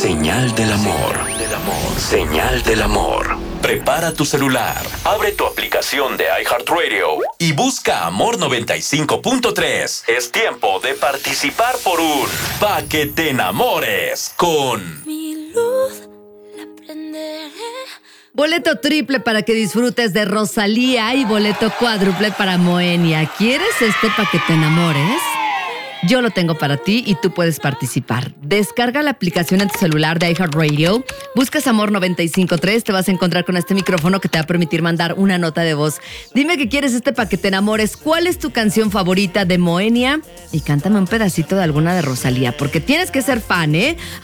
Señal del amor. Señal del amor. Prepara tu celular, abre tu aplicación de iHeartRadio y busca Amor 95.3. Es tiempo de participar por un Pa' que te enamores con Mi luz la prenderé. Boleto triple para que disfrutes de Rosalía y boleto cuádruple para Moenia. ¿Quieres pa' que te enamores? Yo lo tengo para ti y tú puedes participar. Descarga la aplicación en tu celular de iHeartRadio, buscas Amor 95.3, te vas a encontrar con este micrófono que te va a permitir mandar una nota de voz. Dime que quieres pa' que te enamores. ¿Cuál es tu canción favorita de Moenia? Y cántame un pedacito de alguna de Rosalía, porque tienes que ser fan, ¿eh?